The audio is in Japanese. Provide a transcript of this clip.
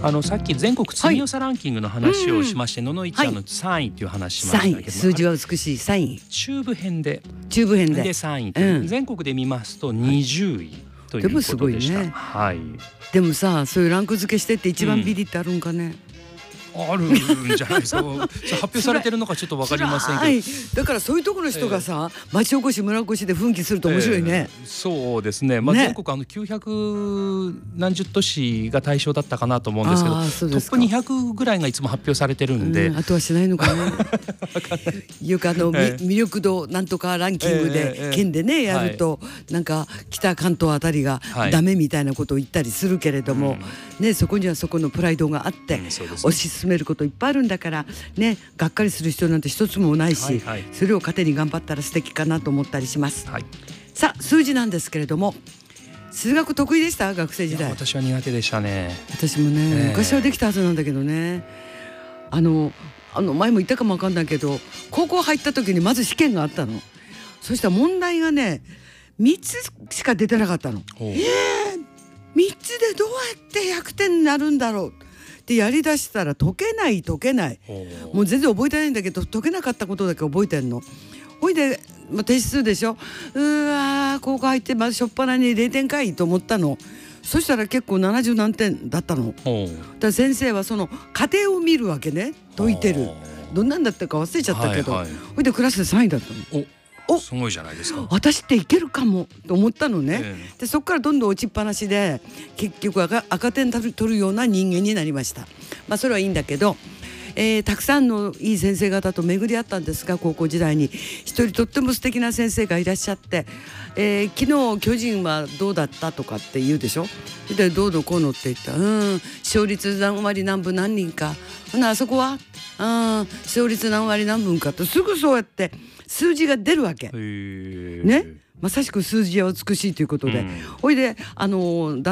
さっき全国積み寄せランキングの話をしまして、野々市3位っていう話しましたけど、 数字は美しい3位、 中部編で3位と、全国で見ますと20位ということでした。でもすごいね。はい。 でもさ、そういうランク付けしてって一番ビリってあるんかね。 あるんじゃないですか。発表されてるのかちょっと分かりませんけど、だからそういうところの人がさ、町おこし村おこしで奮起すると面白いね。 そうですね。全国900何十都市が対象だったかなと思うんですけど、トップ200ぐらいがいつも発表されてるんで、 あとはしないのかね。よく魅力度なんとかランキングで県でねやると、なんか北関東あたりがダメみたいなことを言ったりするけれども、ね、そこにはそこのプライドがあって、推し進めることいっぱいあるんだからね、がっかりする人なんて一つもないし、それを糧に頑張ったら素敵かなと思ったりします。さあ、数字なんですけれども、数学得意でした？学生時代。 私は苦手でしたね。 私もね、昔はできたはずなんだけどね。前も言ったかもわかんないけど、高校入った時にまず試験があったの。そしたら問題がね3つしか出てなかったの。3つでどうやって100点になるんだろうってやりだしたら解けない。もう全然覚えてないんだけど、解けなかったことだけ覚えてんの。ほいで、提出でしょ。高校入ってまずしょっぱなに0点かいと思ったの。そしたら結構70何点だったの。だから先生はその過程を見るわけね。解いてるどんなんだったか忘れちゃったけど、ほいでクラスで3位だったの。 すごいじゃないですか。 私っていけるかもと思ったのね。でそこからどんどん落ちっぱなしで、結局赤点取るような人間になりました。それはいいんだけど、たくさんのいい先生方と巡り合ったんですが、高校時代に一人とっても素敵な先生がいらっしゃって、昨日巨人はどうだったとかって言うでしょ。でどうのこうのって言ったら、勝率何割何分何人か、あそこは勝率何割何分かと、すぐそうやって数字が出るわけね。まさしく数字は美しいということで、ほいで